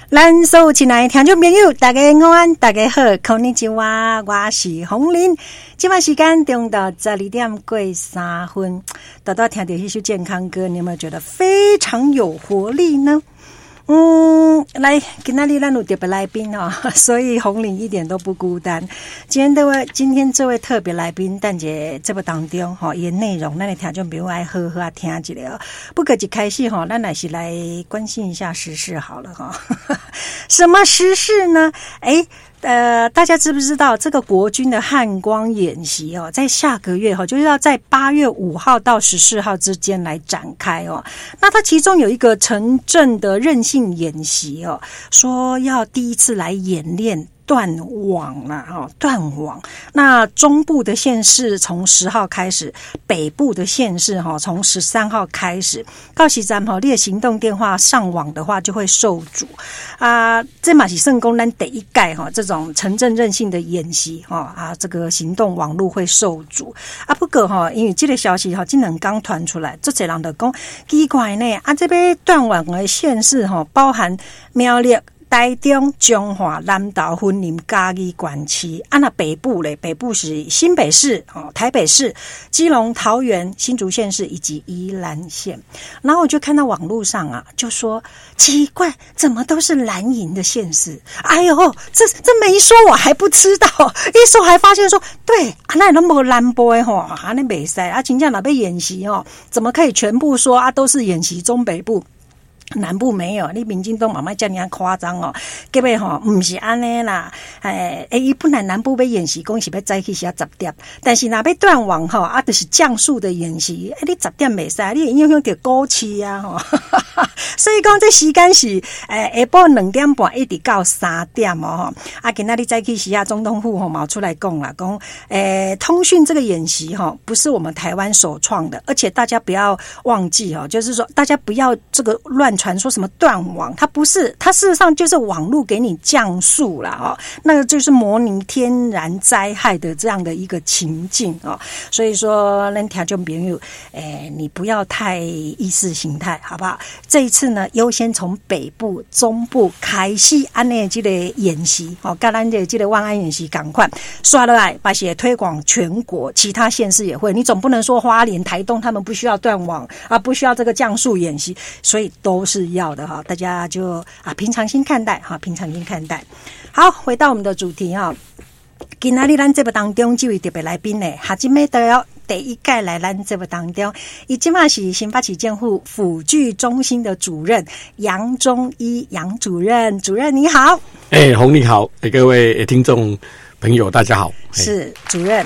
咱所有亲爱的听众朋友，大家午安，大家好，こんにちは，我是洪玲。今晚时间中到12点过3分，豆豆听到这首健康歌，你有没有觉得非常有活力呢？来，今天咱有特别来宾哦，所以洪玲一点都不孤单。今天这位特别来宾，但在这部当中哈，伊的内容咱的听众朋友爱好好听一下哦。不过一开始哈，咱还是来关心一下时事好了哈。什么时事呢？大家知不知道这个国军的汉光演习哦，在下个月就是要在8月5号到14号之间来展开哦。那它其中有一个城镇的韧性演习哦，说要第一次来演练断网了断网。那中部的县市从10号开始，北部的县市从13号开始。到时站你的行动电话上网的话就会受阻啊。这嘛是算讲咱第一届这种城镇韧性的演习这个行动网络会受阻啊。不过因为这个消息这两天传出来，很多人就讲奇怪呢这边断网的县市包含苗栗、台中、彰化、南投、云林、嘉义管区那北部嘞，北部是新北市、台北市、基隆、桃园、新竹县市以及宜兰县。然后我就看到网络上就说奇怪，怎么都是蓝营的县市？哎呦，这没说我还不知道，一说还发现说对，那都没蓝波那没塞真正哪被演习怎么可以全部说都是演习中北部？南部没有，你民进党慢慢这样夸张根本不是安尼啦。本来南部要演习，讲是要早起时10点，但是若要断网就是降速的演习。你10点没使，你会影响到股市所以讲这时间是下晡2点半一直到3点今仔日早起时总统府毛出来讲啦，讲通讯这个演习不是我们台湾首创的，而且大家不要忘记就是说大家不要这个乱传说什么断网，它不是，它事实上就是网络给你降速啦那个就是模拟天然灾害的这样的一个情境所以说咱听众朋友你不要太意识形态好不好？这一次呢优先从北部、中部开始安内这个演习跟咱的这个万安演习赶快刷来把它推广全国，其他县市也会，你总不能说花莲、台东他们不需要断网不需要这个降速演习，所以都是要的大家就平常心看待平常心看待。好，回到我们的主题今天咱这部当中这位特别来宾呢，哈金妹的第一届来咱这部当中，他现在是新北市政府辅具中心的主任杨忠一杨主任，主任你好。 洪你好，各位听众朋友大家好。 是主任，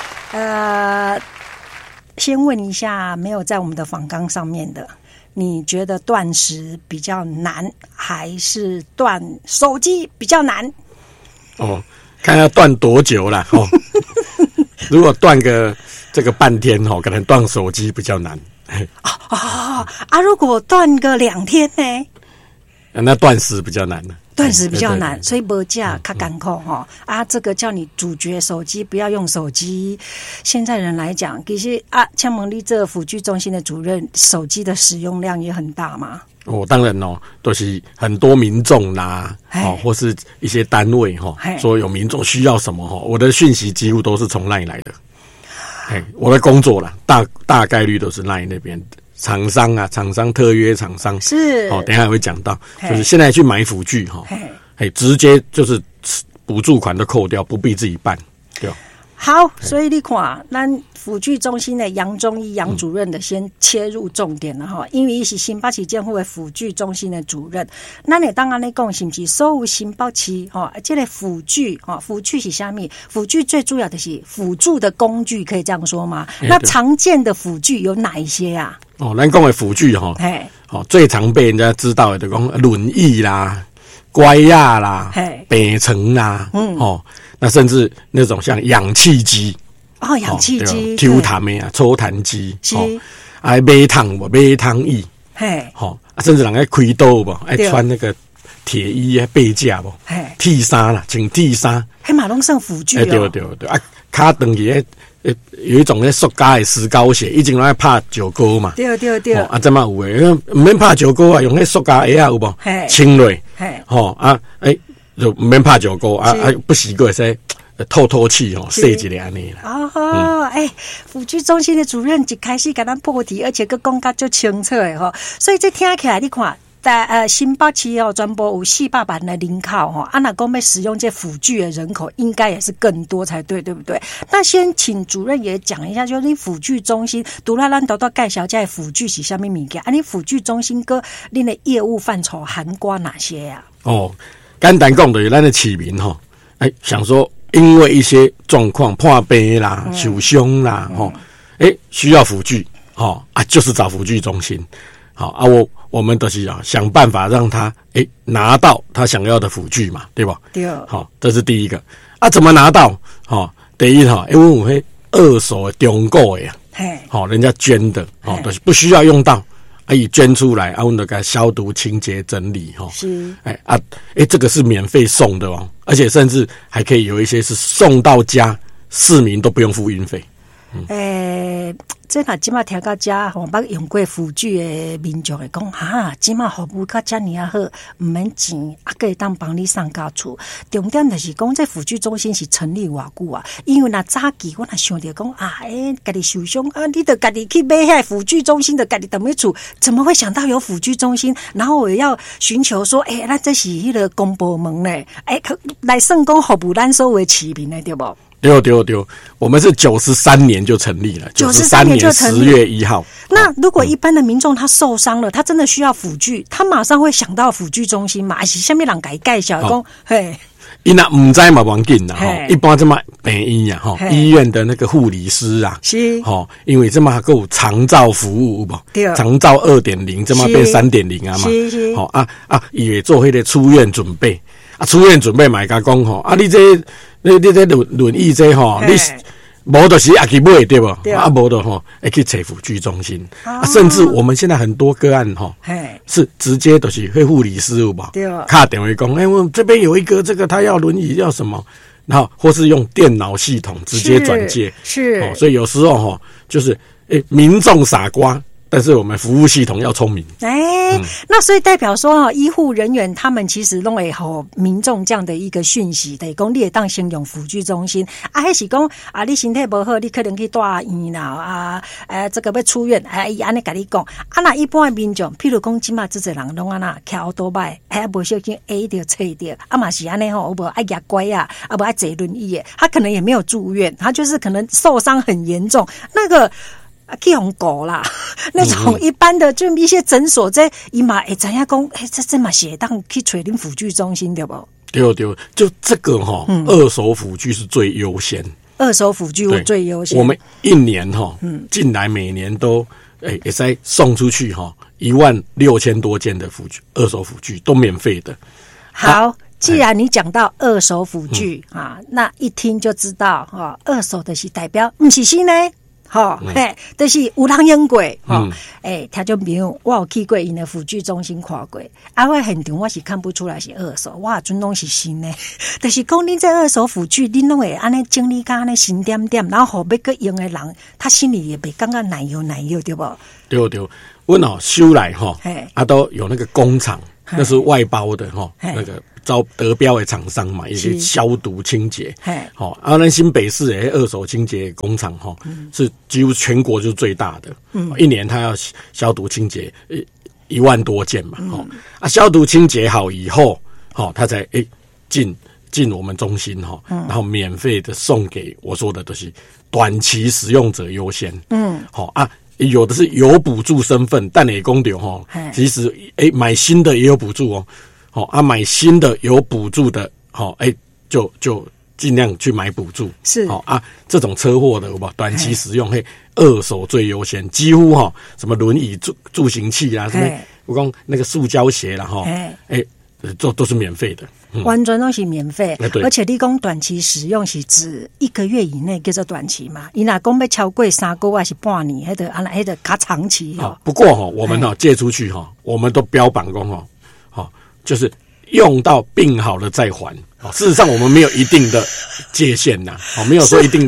先问一下没有在我们的访纲上面的，你觉得断食比较难还是断手机比较难？ 看要断多久啦如果断个这个半天可能断手机比较难如果断个2天呢？ 那断食比较难了。 断食比较难，所以没价较艰苦这个叫你阻绝手机，不要用手机。现在人来讲，其实像蒙利这辅具中心的主任，手机的使用量也很大嘛。 当然都是很多民众啦或是一些单位说有民众需要什么我的讯息几乎都是从 LINE 来的。我的工作啦，大概率都是 LINE 那边的。厂商特约厂商是等一下会讲到，就是现在去买辅具直接就是补助款都扣掉，不必自己办，对。 好，所以你看咱辅具中心的杨忠一杨主任的先切入重点了因为他是新北市政府的辅具中心的主任，咱会当安尼讲是不是所有新北市这个辅具辅具是什么？辅具最主要的是辅助的工具，可以这样说吗？那常见的辅具有哪一些啊？ 咱讲的辅具最常被人家知道的就讲轮椅啦、拐架啦、病床啦那甚至那种像氧气机氧气机抽痰的抽痰机买汤椅甚至人爱开刀爱穿那个铁衣背架替衫啦，穿替衫马拢算辅具对卡长去有一种咧塑胶的石膏鞋，以前拢爱拍石膏嘛。 对对对。 啊，这嘛有诶，唔免拍石膏啊，用迄塑胶鞋啊，有无？清落。就唔免拍石膏啊，不习惯说透气洗一下安尼啦。 辅具中心的主任一开始给咱破题，而且个讲甲足清楚的所以这听起来你看。在新北市全部有400万的人口若讲要使用这辅具的人口应该也是更多才对，对不对？那先请主任也讲一下，就是你辅具中心除了咱都介绍这辅具是什么物件，你辅具中心个恁的业务范畴涵盖哪些啊？ 简单讲就是咱的市民想说因为一些状况破病啦、受伤啦需要辅具就是找辅具中心。我们都是想办法让他拿到他想要的辅具嘛，对吧？ 对。 这是第一个。怎么拿到？第一因为有些二手的中古的人家捐的都是不需要用到，以捐出来我们就给他消毒、清洁、整理是。 这个是免费送的而且甚至还可以有一些是送到家，市民都不用付运费。 这若即马听到遮捌用过辅具的民众会讲即马服务较遮尔好，唔免钱，可以当帮你送到厝。重点就是讲，这辅具中心是成立偌久啊？因为早期我若想着讲家己受伤你得家己去买遐辅具中心的家己踮咧厝，怎么会想到有辅具中心？然后我要寻求说，咱这是迄个公部门咧，来算讲服务咱所有的市民的对不？ 对，我们是93年就成立了，93年10月1号。 那如果一般的民众他受伤了，他真的需要辅具，他马上会想到辅具中心嘛？还是下面人给介绍讲， 伊若唔知嘛，要紧啦一般这么病院医院的那个护理师是因为这么还有长照服务不？长照 2.0 这么变 3.0 嘛？是伊会做迄个出院准备出院准备嘛，甲讲你这轮椅这你无就是也去买对不？无的会去找辅具中心甚至我们现在很多个案是直接都是会护理师有吧？打电话讲我这边有一个这个他要轮椅要什么，然后或是用电脑系统直接转介是所以有时候就是民众傻瓜。但是我们服务系统要聪明， 那所以代表说医护人员他们其实都会给民众这样的一个讯息，等于说你会当先用辅具中心还是说你身体不好，你可能去住院啦这个要出院伊安尼跟你讲那一般的民众，譬如讲今嘛这些人拢骑奥多拜不小心就吹掉嘛是安尼不爱牙乖不爱坐轮椅的，他可能也没有住院，他就是可能受伤很严重，那个去用狗啦，那种一般的就一些诊所在伊嘛会知影讲，这嘛是当去找恁辅具中心对不？ 对，就这个二手辅具是最优先。 二手辅具最优先。 我们一年进来每年都也在送出去16000多件的辅具，二手辅具都免费的。 好。既然你讲到二手辅具那一听就知道二手的是代表不是新的。就是有人用过听众朋友，我有去过因的辅具中心看过我现场我是看不出来是二手，我准拢是新的。就是讲你这二手辅具你拢会安尼整理安尼新点点，然后要去用的人他心里也袂感觉奶油对不？对， 我收来都有那个工厂，那是外包的那个招得标的厂商嘛，也是消毒清洁。咱新北市的二手清洁工厂是几乎全国就是最大的。一年他要消毒清洁1万多件嘛。消毒清洁好以后他才进我们中心然后免费的送给我说的都是短期使用者优先。有的是有补助身份，但也公丢其实买新的也有补助买新的有补助的就尽量去买补助是这种车祸的短期使用二手最优先，几乎什么轮椅助行器啦，什么我讲那个塑胶鞋啦都是免费的。 完全都是免费，而且你讲短期使用是指1个月以内叫做短期嘛？你若讲要超过3个月还是半年，那个较长期不过我们借出去我们都标榜讲就是用到病好了再还。事实上我们没有一定的界限呐，没有说一定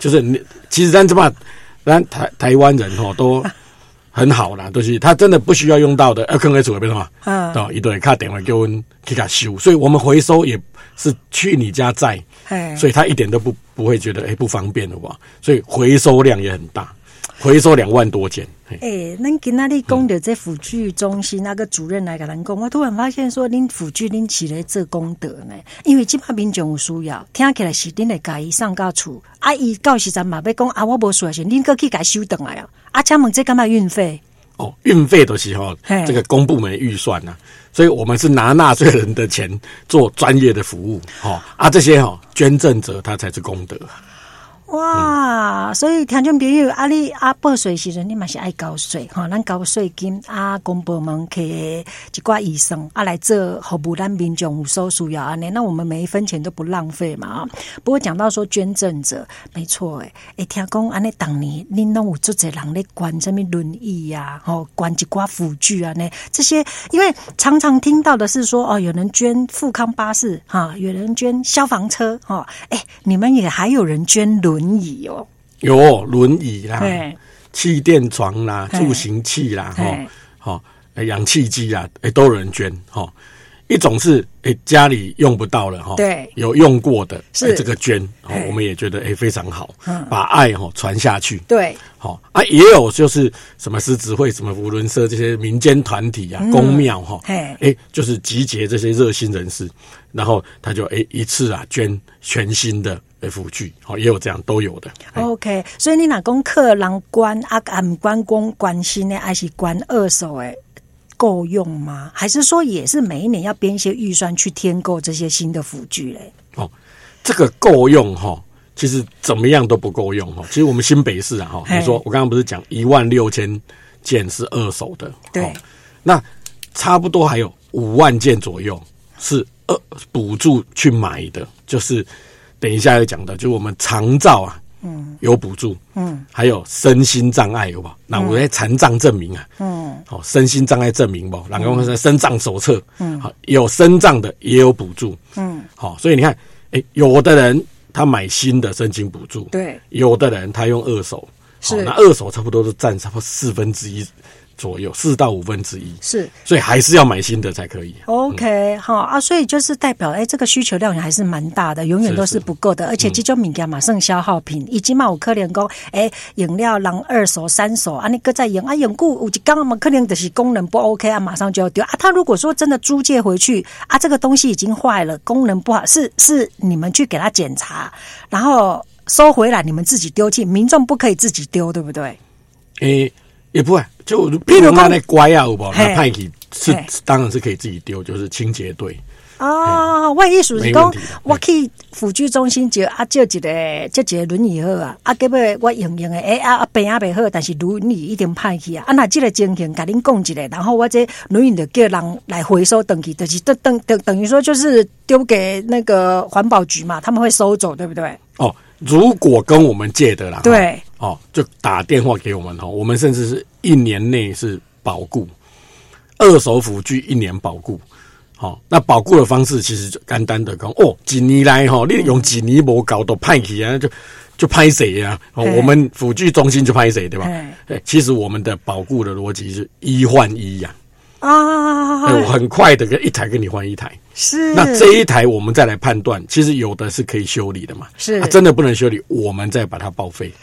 就是其实咱台湾人都很好啦，就是他真的不需要用到的，放在厝边嘛，对，伊就会打电话叫我们去给他修，所以我们回收也是去你家载，所以他一点都不会觉得不方便的吧，所以回收量也很大，回收2万多件。 咱今仔日讲到这辅具中心那个主任来跟咱讲，我突然发现说，恁辅具恁起来做功德呢，因为即摆民众有需要，听起来是恁会家己送到厝，伊到时阵嘛要讲我无需要时，恁搁去家收回来请问这干嘛运费？ 运费都是这个公部门预算啊，所以我们是拿纳税人的钱做专业的服务，这些捐赠者他才是功德。 哇，所以听众朋友，你报税时阵，你嘛是爱交税咱交税金公部门给一寡预算来做服务咱民众有所需要那我们每一分钱都不浪费嘛不过讲到说捐赠者，没错听讲当年恁拢有足侪人咧捐什么轮椅捐一寡辅具这些，因为常常听到的是说有人捐富康巴士有人捐消防车你们也还有人捐轮椅有轮椅啦，气垫床啦，助行器啦，氧气机啦，都有人捐一种是家里用不到了对， 有用过的这个捐我们也觉得非常好，把爱传下去。 对， 也有就是什么狮子会、什么扶轮社这些民间团体公庙就是集结这些热心人士，然后他就一次捐全新的辅具，也有这样都有的。 OK， 所以你若讲客人捐不捐新的，还是捐二手的？够用吗？还是说也是每一年要编一些预算去添购这些新的辅具嘞？ 这个够用其实怎么样都不够用其实我们新北市你说我刚刚不是讲16000件是二手的， 对， 那差不多还有5万件左右是补助去买的，就是等一下要讲的，就是我们长照有补助，还有身心障碍有吧？那我在残障证明身心障碍证明吧，然后身障手册，有身障的也有补助，所以你看，有的人他买新的申请补助， 对，有的人他用二手， 是那二手差不多都占差不多1/4左右，4到1/5， 是， 所以还是要买新的才可以。 OK， 所以就是代表这个需求量还是蛮大的，永远都是不够的，而且这种物件马上消耗品，已经有可能讲，饮料人2手3手你搁再用用久有一天嘛，可能就是功能不 OK马上就要丢他如果说真的租借回去这个东西已经坏了，功能不好，是你们去给他检查，然后收回来，你们自己丢弃，民众不可以自己丢，对不对？ 也不会，就譬如说那乖有无？那派去是当然是可以自己丢，就是清洁队。 我意思是讲，我去辅具中心借一个轮椅好结果我用的病袂好，但是轮椅一定歹去那这个情形甲恁讲一下，然后我这轮椅就叫人来回收登记，就是等于说就是丢给那个环保局嘛，他们会收走，对不对？ 如果跟我们借的啦， 对， 就打电话给我们我们甚至是1年内是保固，二手辅具1年保固。那保固的方式其实就简单的讲几年来你用几年没搞都派去就拍谁我们辅具中心就拍谁，对吧？其实我们的保固的逻辑是1换1我很快的一台跟你换一台， 是。 那这一台我们再来判断，其实有的是可以修理的嘛， 是真的不能修理，我们再把它报废。